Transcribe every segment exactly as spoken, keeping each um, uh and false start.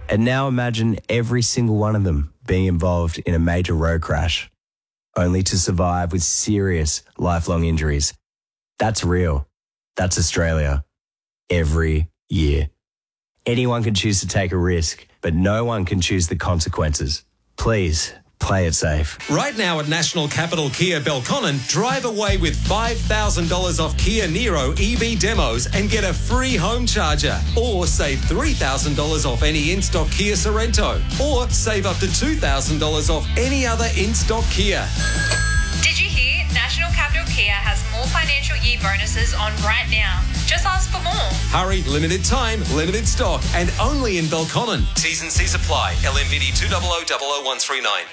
And now imagine every single one of them being involved in a major road crash, only to survive with serious lifelong injuries. That's real. That's Australia. Every year. Anyone can choose to take a risk, but no one can choose the consequences. Please, play it safe. Right now at National Capital Kia Belconnen, drive away with five thousand dollars off Kia Niro E V demos and get a free home charger. Or save three thousand dollars off any in-stock Kia Sorrento. Or save up to two thousand dollars off any other in-stock Kia. Did you hear? National Capital Kia has more financial year bonuses on right now. Just ask for more. Hurry, limited time, limited stock, and only in Belconnen. T's and C's apply. L M V D two zero zero zero zero one three nine.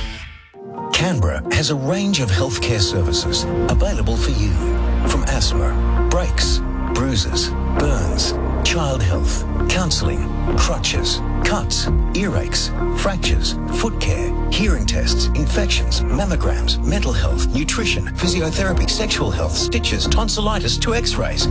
Canberra has a range of healthcare services available for you. From asthma, breaks, bruises, burns, child health, counselling, crutches, cuts, earaches, fractures, foot care, hearing tests, infections, mammograms, mental health, nutrition, physiotherapy, sexual health, stitches, tonsillitis to x-rays.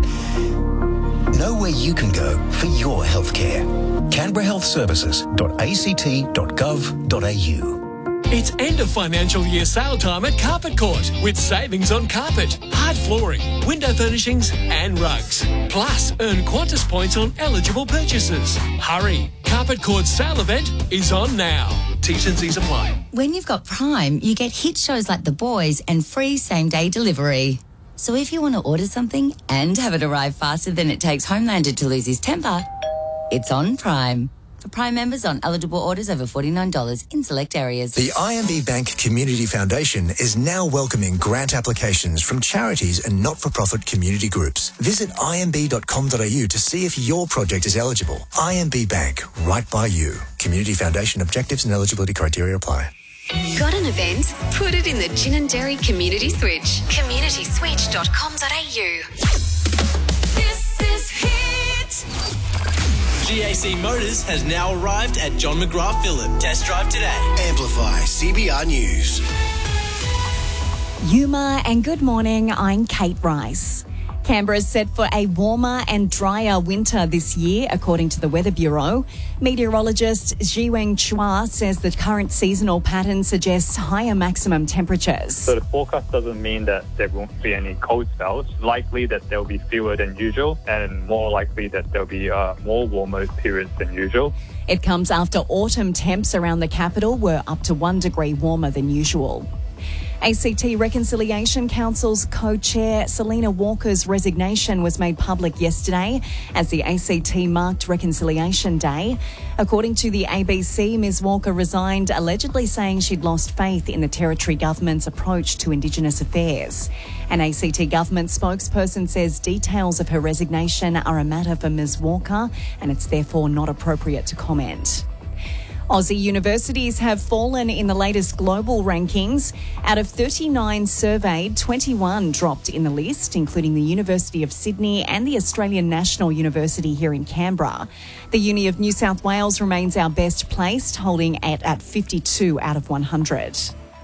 Know where you can go for your healthcare. canberra health services dot a c t dot gov dot a u. It's end of financial year sale time at Carpet Court with savings on carpet, hard flooring, window furnishings and rugs. Plus, earn Qantas points on eligible purchases. Hurry, Carpet Court's sale event is on now. T's and C's apply. When you've got Prime, you get hit shows like The Boys and free same-day delivery. So if you want to order something and have it arrive faster than it takes Homelander to lose his temper, it's on Prime. For Prime members on eligible orders over forty-nine dollars in select areas. The I M B Bank Community Foundation is now welcoming grant applications from charities and not-for-profit community groups. Visit i m b dot com dot a u to see if your project is eligible. I M B Bank, right by you. Community Foundation objectives and eligibility criteria apply. Got an event? Put it in the Gin and Dairy Community Switch. community switch dot com dot a u. This is Hit. G A C Motors has now arrived at John McGrath Phillip. Test drive today. Amplify C B R News. Yuma and good morning, I'm Kate Rice. Canberra is set for a warmer and drier winter this year, according to the Weather Bureau. Meteorologist Jiweng Chua says the current seasonal pattern suggests higher maximum temperatures. So the forecast doesn't mean that there won't be any cold spells. Likely that there'll be fewer than usual, and more likely that there'll be uh, more warmer periods than usual. It comes after autumn temps around the capital were up to one degree warmer than usual. A C T Reconciliation Council's co-chair Selena Walker's resignation was made public yesterday as the A C T marked Reconciliation Day. According to the A B C, Miz Walker resigned, allegedly saying she'd lost faith in the Territory Government's approach to Indigenous affairs. An A C T government spokesperson says details of her resignation are a matter for Miz Walker and it's therefore not appropriate to comment. Aussie universities have fallen in the latest global rankings. Out of thirty-nine surveyed, twenty-one dropped in the list, including the University of Sydney and the Australian National University here in Canberra. The Uni of New South Wales remains our best placed, holding at, at fifty-two out of one hundred.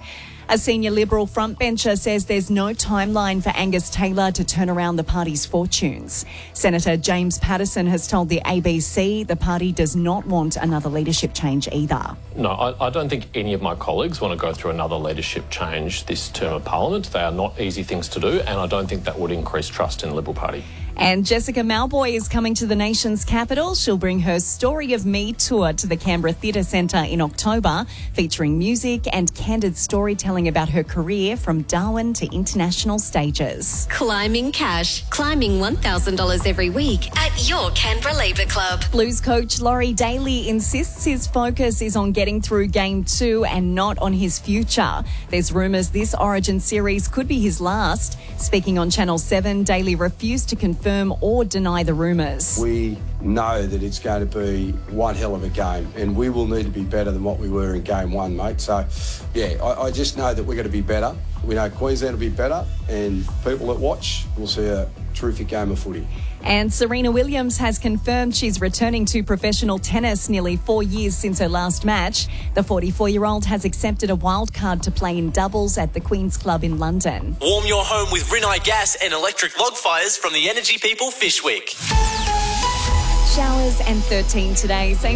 A senior Liberal frontbencher says there's no timeline for Angus Taylor to turn around the party's fortunes. Senator James Paterson has told the A B C the party does not want another leadership change either. No, I, I don't think any of my colleagues want to go through another leadership change this term of Parliament. They are not easy things to do, and I don't think that would increase trust in the Liberal Party. And Jessica Malboy is coming to the nation's capital. She'll bring her Story of Me tour to the Canberra Theatre Centre in October, featuring music and candid storytelling about her career from Darwin to international stages. Climbing cash. Climbing one thousand dollars every week at your Canberra Labour Club. Blues coach Laurie Daly insists his focus is on getting through Game two and not on his future. There's rumours this Origin series could be his last. Speaking on Channel seven, Daly refused to confirm or deny the rumours. We know that it's going to be one hell of a game and we will need to be better than what we were in game one, mate. So, yeah, I, I just know that we're going to be better. We know Queensland will be better and people that watch will see a terrific game of footy. And Serena Williams has confirmed she's returning to professional tennis nearly four years since her last match. The forty-four-year-old has accepted a wild card to play in doubles at the Queen's Club in London. Warm your home with Rinnai gas and electric log fires from the Energy People Fish Week. Showers and thirteen today. Same